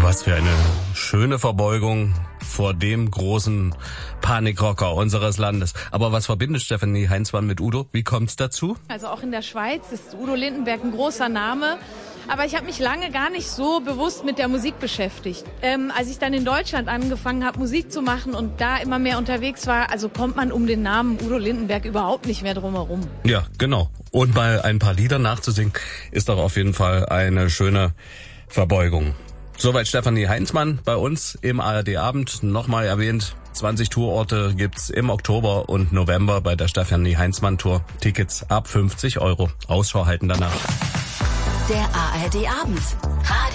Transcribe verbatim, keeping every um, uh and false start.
Was für eine schöne Verbeugung vor dem großen Panikrocker unseres Landes. Aber was verbindet Stefanie Heinzmann mit Udo? Wie kommt's dazu? Also auch in der Schweiz ist Udo Lindenberg ein großer Name. Aber ich habe mich lange gar nicht so bewusst mit der Musik beschäftigt. Ähm, als ich dann in Deutschland angefangen habe, Musik zu machen und da immer mehr unterwegs war, also kommt man um den Namen Udo Lindenberg überhaupt nicht mehr drum herum. Ja, genau. Und mal ein paar Lieder nachzusingen, ist doch auf jeden Fall eine schöne Verbeugung. Soweit Stefanie Heinzmann bei uns im A R D-Abend. Nochmal erwähnt, zwanzig Tourorte gibt's im Oktober und November bei der Stefanie Heinzmann-Tour. Tickets ab fünfzig Euro. Ausschau halten danach. Der A R D-Abend.